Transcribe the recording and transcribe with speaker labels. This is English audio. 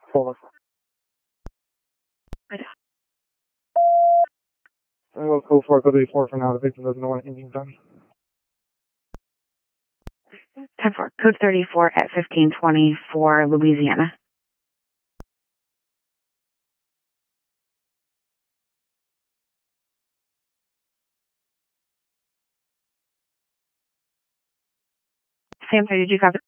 Speaker 1: Hold on. We'll go for code 84 for now. The victim doesn't know anything done.
Speaker 2: 10-4, code 34 at 1520 for Louisiana. Sam, did you copy?